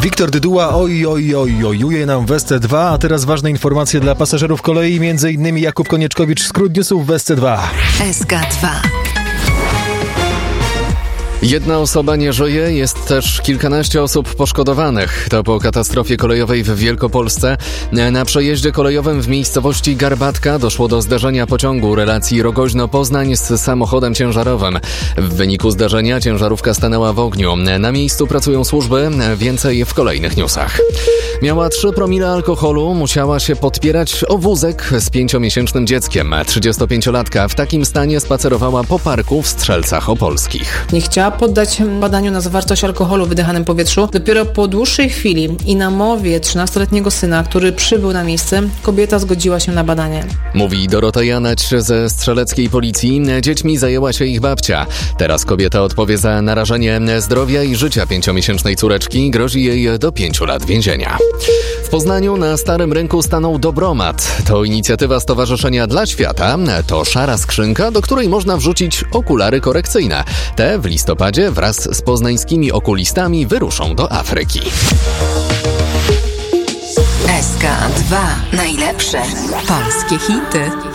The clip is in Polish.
Wiktor Dyduła ojuje nam w SC2, a teraz ważne informacje dla pasażerów kolei, m.in. Jakub Konieczkowicz z Skrót Newsów w SC2. SK2. Jedna osoba nie żyje, jest też kilkanaście osób poszkodowanych. To po katastrofie kolejowej w Wielkopolsce. Na przejeździe kolejowym w miejscowości Garbatka doszło do zderzenia pociągu relacji Rogoźno-Poznań z samochodem ciężarowym. W wyniku zdarzenia ciężarówka stanęła w ogniu. Na miejscu pracują służby, więcej w kolejnych newsach. Miała 3 promile alkoholu, musiała się podpierać o wózek z 5-miesięcznym dzieckiem. 35-latka w takim stanie spacerowała po parku w Strzelcach Opolskich. Nie chciała poddać badaniu na zawartość alkoholu w wydychanym powietrzu. Dopiero po dłuższej chwili i namowie 13-letniego syna, który przybył na miejsce, kobieta zgodziła się na badanie. Mówi Dorota Janać ze strzeleckiej policji. Dziećmi zajęła się ich babcia. Teraz kobieta odpowie za narażenie zdrowia i życia 5-miesięcznej córeczki. Grozi jej do 5 lat więzienia. W Poznaniu na Starym Rynku stanął Dobromat. To inicjatywa Stowarzyszenia dla Świata. To szara skrzynka, do której można wrzucić okulary korekcyjne. Te w listopadzie wraz z poznańskimi okulistami wyruszą do Afryki. SK2. Najlepsze polskie hity.